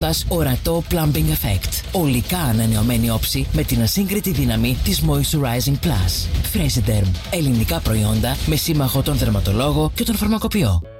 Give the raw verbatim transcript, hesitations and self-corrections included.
προσφέροντας ορατό plumping effect. Ολικά ανανεωμένη όψη με την ασύγκριτη δύναμη της Moisturizing Plus. Fresiderm. Ελληνικά προϊόντα με σύμμαχο τον δερματολόγο και τον φαρμακοποιό.